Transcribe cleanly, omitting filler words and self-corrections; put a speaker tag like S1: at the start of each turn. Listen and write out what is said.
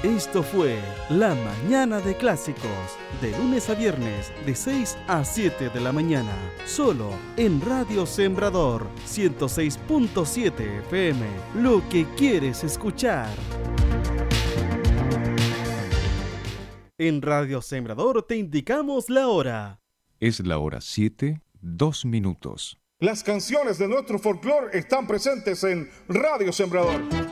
S1: Esto fue La Mañana de Clásicos, de lunes a viernes, de 6 a 7 de la mañana, solo en Radio Sembrador 106.7 FM, lo que quieres escuchar. En Radio Sembrador te indicamos la hora.
S2: Es la hora 7, 2 minutos.
S3: Las canciones de nuestro folclore están presentes en Radio Sembrador.